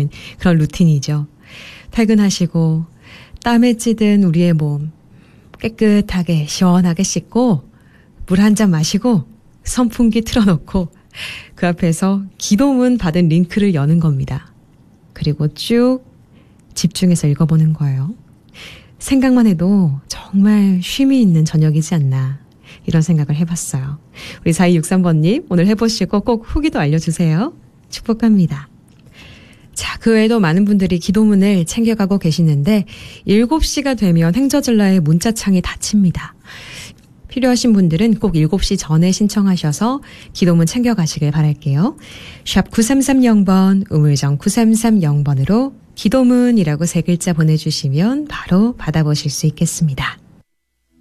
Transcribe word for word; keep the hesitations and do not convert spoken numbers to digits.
있는 그런 루틴이죠. 퇴근하시고 땀에 찌든 우리의 몸 깨끗하게 시원하게 씻고 물 한 잔 마시고 선풍기 틀어놓고 그 앞에서 기도문 받은 링크를 여는 겁니다. 그리고 쭉 집중해서 읽어보는 거예요. 생각만 해도 정말 쉼이 있는 저녁이지 않나 이런 생각을 해봤어요. 우리 사이육삼 번님 오늘 해보시고 꼭 후기도 알려주세요. 축복합니다. 자, 그 외에도 많은 분들이 기도문을 챙겨가고 계시는데 일곱 시가 되면 행저즐라의 문자창이 닫힙니다. 필요하신 분들은 꼭 일곱 시 전에 신청하셔서 기도문 챙겨가시길 바랄게요. 샵 구삼삼공 번, 우물정 구삼삼공 번으로 기도문이라고 세 글자 보내주시면 바로 받아보실 수 있겠습니다.